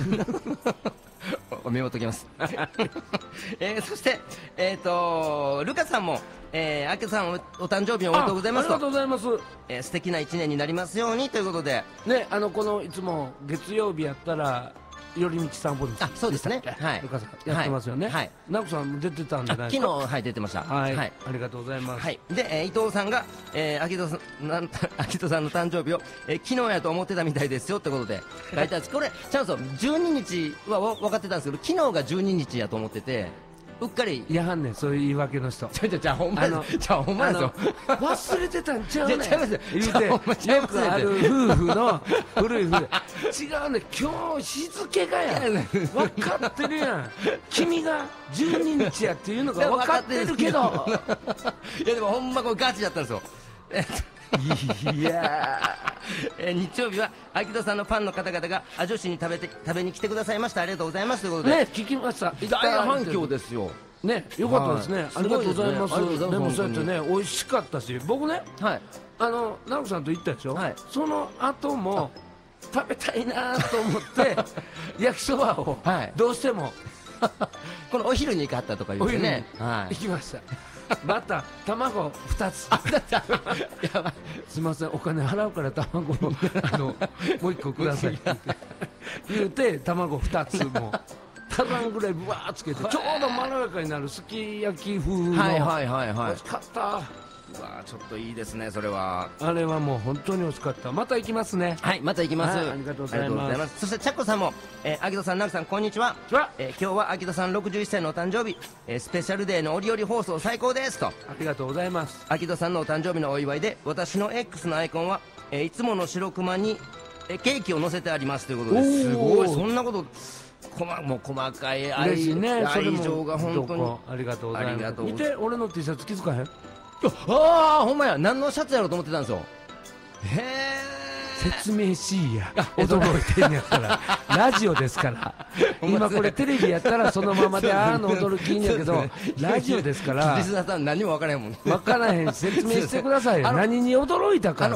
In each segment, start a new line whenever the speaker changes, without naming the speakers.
メモときます。そして、ルカさんも、あきさんお誕生日おめでとうございますと。
ありがとうございます。
素敵な1年になりますようにということで。
ね、このいつも月曜日やったら、寄り道散歩に。
あ、そうですね。
はい。ルカさんやってますよね。はい。直子さんも出てたんじゃないですか。
昨日、はい、出てました。
はい。ありがとうございます。
はい。で、伊藤さんが、あきとさんの誕生日を、昨日やと思ってたみたいですよってことで書いてあるんです。これ、チャンス12日は分かってたんですけど、昨日が12日やと思ってて、うっかり。
いやはんねん、そういう言い訳の人。
ほんまですよ。
忘れてたんちゃうねん。
ちゃいますよ。
言うて、よくある夫婦の古い夫婦。違うね、今日日付がや。分かってるやん。君が12日やっていうのが分かってるけど。
いやでもほんまこれガチだったんですよ。いや日曜日は秋田さんのファンの方々が女子に食べに来てくださいました。ありがとうございますということで
ね、聞きました。
大反響ですよ
ね。よかったですね。ありがとうございます。でもそうやってね、美味しかったし、僕ね、直子さんと行ったでしょ。その後も食べたいなと思って焼きそばをどうしても
このお昼に行かったとか言ってね、
行きました。また卵2つ。やばい、すみません、お金払うから卵をもう1個くださいって言うて、卵2つも足らんぐらいぶわーつけて、ちょうどまろやかになるすき焼き風の。美味しかった。
うわちょっといいですね、それは。
あれはもう本当に美味しかった。また行きますね。
はい、また行きます。
ありがとうございます。
そしてチャッコさんも、秋田さん、直樹さん、こんにちは。今日は秋田さん61歳のお誕生日、スペシャルデーの折々放送最高ですと。
ありがとうございます。
秋田さんのお誕生日のお祝いで、私の X のアイコンは、いつもの白熊に、ケーキを乗せてありますということです。すごい、そんなこともう細かい愛情が本当に
ありがとうございます。見て、俺の T シャツ気づかへん？
ああ、ほんまや、何のシャツやろうと思ってたんですよ。へえ。
説明しいや、驚いてんやったらラジオですから今これテレビやったらそのままであーの驚きいいんやけど、ラジオですから
リスナーさん何も分からへんもん。
分からへん、説明してくださいよ。何に驚いたか。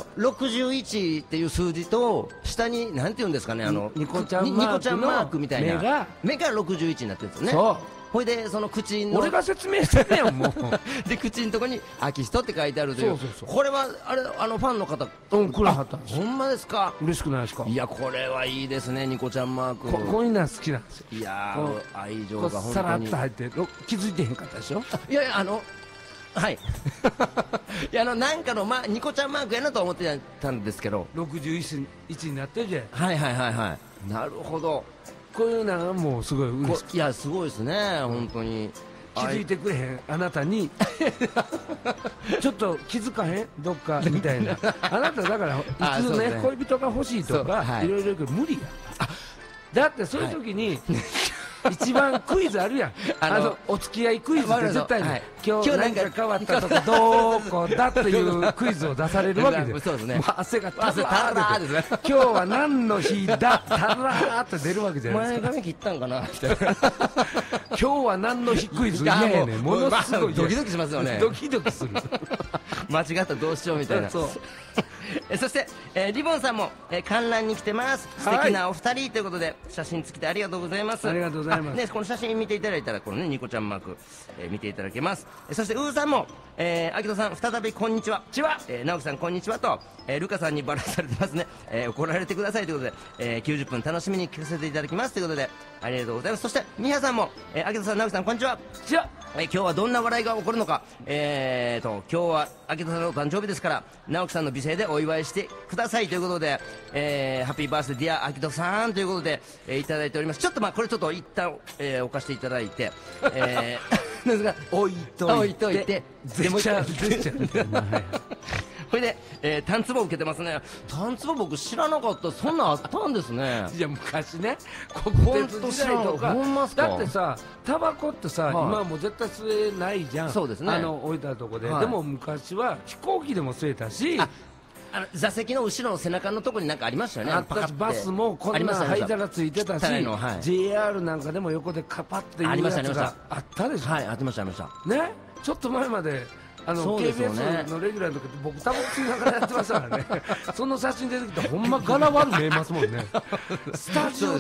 61っていう数字と下に何て言うんですかね、
ニコちゃんマ
ークみたいな目が61になってるんですよね。そう、ほいでその口の、
俺が説明してんねんも
うで口のとこに「秋人」って書いてあるという。これはあれファンの方
くらはったんです。
ほんまですか。
嬉しくないですか。
いや、これはいいですね、ニコちゃんマーク。
こういうのは好きなんですよ。
いや愛情が本当に
さらっと入って気づいてへんかったでしょ。
いやいや、はいいや、なんかのニコちゃんマークやなと思ってたんですけど、
61になってるじゃん。
はいなるほど。
こういうのはもうすごい嬉しい。
いや、すごいですね、本当に。
気づいてくれへんあなたにちょっと気づかへんどっかみたいな。あなただからいつね、恋人が欲しいとかいろいろ言うけど無理や。だってそういう時に一番クイズあるやん。お付き合いクイズって絶対に今日何か変わったとかどこだっていうクイズを出されるわけで、
そうですね。
汗がタラーですね。今日は何の日だタラーって出るわけじゃないですか。
前髪切ったんかな。
今日は何の日クイズ嫌やねん。ものすごい
ドキドキしますよね。
ドキドキする。
間違ったらどうしようみたいな。そしてリボンさんも観覧に来てます。素敵なお二人ということで写真付きでありがとうございます。
ありがとうございます。
この写真見ていただいたらこのね、ニコちゃんマーク見ていただけます。そしてウーさんも秋田さん再びこんにちは。直樹さんこんにちはとルカさんにバラされてますね。怒られてくださいということで90分楽しみに聞かせていただきますということでありがとうございます。そしてミハさんも秋田さん、直樹さんこんにちは。今日はどんな笑いが起こるのか。今日は秋田さんのお誕生日ですから直樹さんの美声でお祝いしてくださいということで、ハッピーバースデーディア秋田さんということで、いただいております。ちょっとこれちょっと一旦、置かせていただいて、
置いといて
でもこれで、タンツボ受けてますね。タンツボ僕知らなかった。そんなんあったんですね。
いや昔ね、国鉄時代とか。だってさ、タバコってさ、今はもう絶対吸えないじゃん。
そうですね。
置いたとこで。でも昔は飛行機でも吸えたし、
座席の後ろの背中のところになんかありましたよね。
バスもこんな灰皿ついてたし、JR なんかでも横でカパっていうやつがあったでしょ。
はい、ありましたね。
ちょっちょっと前までKBS のレギュラーの時僕タバコ吸いながらやってましたからね。その写真出てきたらほんま柄悪く見えますもんね。スタジオ